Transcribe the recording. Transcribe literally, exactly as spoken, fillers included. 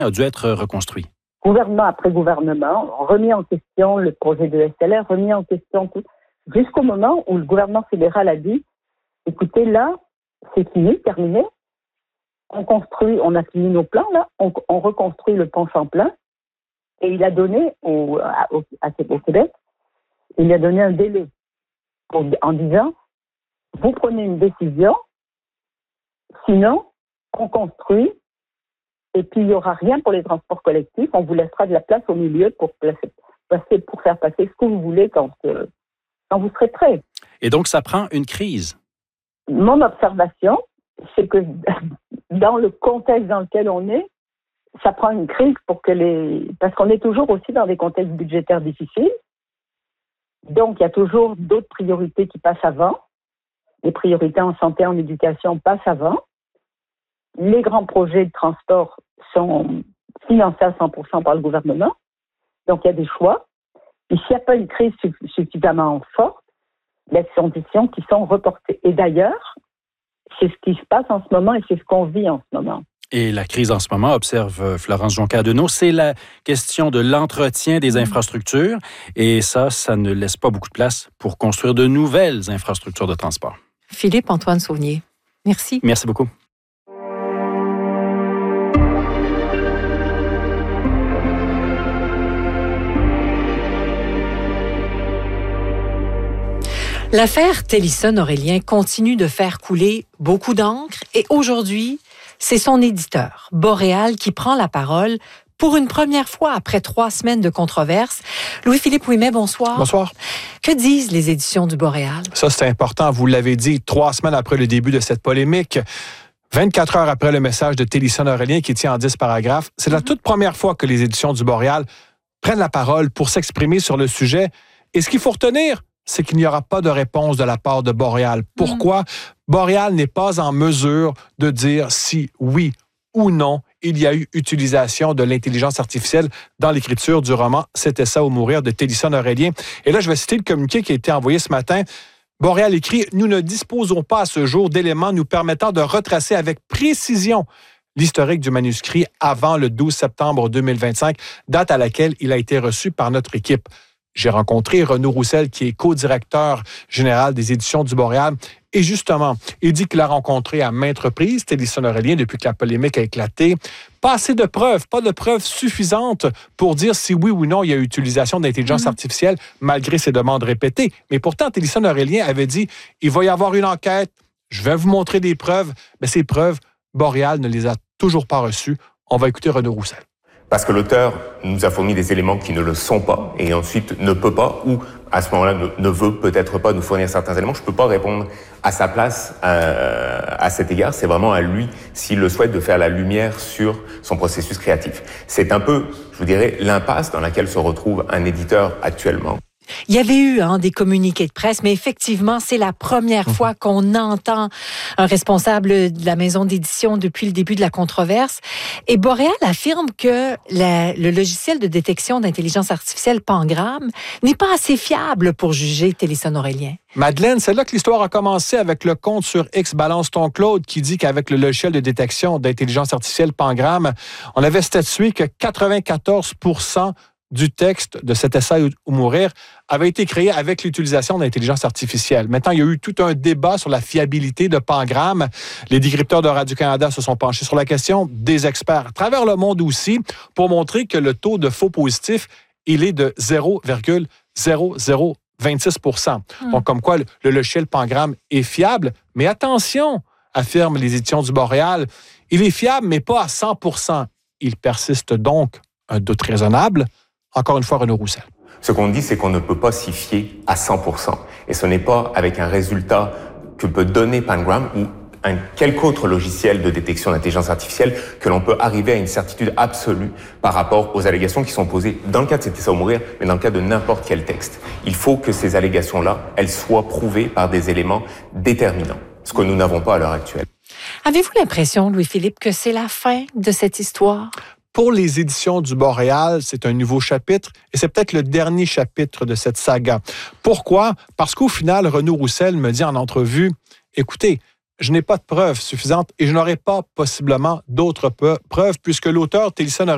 a dû être reconstruit. Gouvernement après gouvernement, remis en question le projet de S L R, remis en question tout, jusqu'au moment où le gouvernement fédéral a dit, écoutez, là, c'est fini, terminé. On construit, on a fini nos plans, là, on, on reconstruit le pont Champlain, et il a donné au, à, au, à, au Québec, il a donné un délai pour, en disant, vous prenez une décision, sinon, on construit, et puis il n'y aura rien pour les transports collectifs, on vous laissera de la place au milieu pour, placer, passer, pour faire passer ce que vous voulez quand, euh, quand vous serez prêt. Et donc, ça prend une crise. Mon observation, c'est que dans le contexte dans lequel on est, ça prend une crise pour que les... Parce qu'on est toujours aussi dans des contextes budgétaires difficiles. Donc, il y a toujours d'autres priorités qui passent avant. Les priorités en santé, en éducation passent avant. Les grands projets de transport sont financés à cent pour cent par le gouvernement. Donc, il y a des choix. Et s'il n'y a pas une crise suffisamment forte, les conditions qui sont reportées. Et d'ailleurs, c'est ce qui se passe en ce moment et c'est ce qu'on vit en ce moment. Et la crise en ce moment, observe Florence Jonca-Deneau, c'est la question de l'entretien des infrastructures. Et ça, ça ne laisse pas beaucoup de place pour construire de nouvelles infrastructures de transport. Philippe-Antoine Saunier, merci. Merci beaucoup. L'affaire Télison-Aurélien continue de faire couler beaucoup d'encre et aujourd'hui, c'est son éditeur, Boréal, qui prend la parole pour une première fois après trois semaines de controverse. Louis-Philippe Ouimet, bonsoir. Bonsoir. Que disent les éditions du Boréal? Ça, c'est important, vous l'avez dit, trois semaines après le début de cette polémique, vingt-quatre heures après le message de Télison-Aurélien qui tient en dix paragraphes, c'est la toute première fois que les éditions du Boréal prennent la parole pour s'exprimer sur le sujet. Et ce qu'il faut retenir, c'est qu'il n'y aura pas de réponse de la part de Boréal. Pourquoi? Mmh. Boréal n'est pas en mesure de dire si oui ou non il y a eu utilisation de l'intelligence artificielle dans l'écriture du roman « C'était ça ou mourir » de Télison-Aurélien. Et là, je vais citer le communiqué qui a été envoyé ce matin. Boréal écrit « Nous ne disposons pas à ce jour d'éléments nous permettant de retracer avec précision l'historique du manuscrit avant le douze septembre deux mille vingt-cinq, date à laquelle il a été reçu par notre équipe. » J'ai rencontré Renaud Roussel, qui est co-directeur général des éditions du Boréal. Et justement, il dit qu'il a rencontré à maintes reprises Télison-Aurélien depuis que la polémique a éclaté. Pas assez de preuves, pas de preuves suffisantes pour dire si oui ou non il y a eu utilisation d'intelligence mmh. artificielle, malgré ses demandes répétées. Mais pourtant, Télison-Aurélien avait dit « Il va y avoir une enquête, je vais vous montrer des preuves. » Mais ces preuves, Boréal ne les a toujours pas reçues. On va écouter Renaud Roussel. Parce que l'auteur nous a fourni des éléments qui ne le sont pas et ensuite ne peut pas ou à ce moment-là ne, ne veut peut-être pas nous fournir certains éléments. Je ne peux pas répondre à sa place euh, à cet égard. C'est vraiment à lui, s'il le souhaite, de faire la lumière sur son processus créatif. C'est un peu, je vous dirais, l'impasse dans laquelle se retrouve un éditeur actuellement. Il y avait eu hein, des communiqués de presse, mais effectivement, c'est la première mmh. fois qu'on entend un responsable de la maison d'édition depuis le début de la controverse. Et Boréal affirme que la, le logiciel de détection d'intelligence artificielle Pangram n'est pas assez fiable pour juger Télison-Aurélien. Madeleine, c'est là que l'histoire a commencé avec le compte sur X Balance ton Claude qui dit qu'avec le logiciel de détection d'intelligence artificielle Pangram, on avait statué que quatre-vingt-quatorze pour cent du texte de C'était ça ou mourir avait été créé avec l'utilisation d'intelligence artificielle. Maintenant, il y a eu tout un débat sur la fiabilité de Pangram. Les décrypteurs de Radio-Canada se sont penchés sur la question, des experts à travers le monde aussi, pour montrer que le taux de faux positifs, il est de zéro virgule zéro zéro vingt-six pour cent. Mmh. Donc, comme quoi le, le logiciel Pangram est fiable. Mais attention, affirment les éditions du Boréal, il est fiable, mais pas à cent pour cent. Il persiste donc un doute raisonnable. Encore une fois, Renaud Roussel. Ce qu'on dit, c'est qu'on ne peut pas s'y fier à cent pour cent. Et ce n'est pas avec un résultat que peut donner Pangram ou un quelque autre logiciel de détection d'intelligence artificielle que l'on peut arriver à une certitude absolue par rapport aux allégations qui sont posées dans le cas de C'était ça ou mourir, mais dans le cas de n'importe quel texte. Il faut que ces allégations-là, elles soient prouvées par des éléments déterminants, ce que nous n'avons pas à l'heure actuelle. Avez-vous l'impression, Louis-Philippe, que c'est la fin de cette histoire? Pour les éditions du Boréal, c'est un nouveau chapitre et c'est peut-être le dernier chapitre de cette saga. Pourquoi? Parce qu'au final, Renaud Roussel me dit en entrevue, écoutez, je n'ai pas de preuves suffisantes et je n'aurai pas possiblement d'autres preuves puisque l'auteur Télison